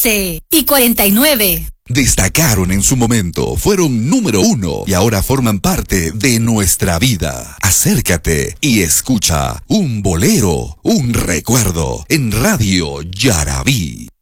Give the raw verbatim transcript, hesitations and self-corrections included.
once y cuarenta y nueve. Destacaron en su momento, fueron número uno y ahora forman parte de nuestra vida. Acércate y escucha un bolero, un recuerdo en Radio Yarabí.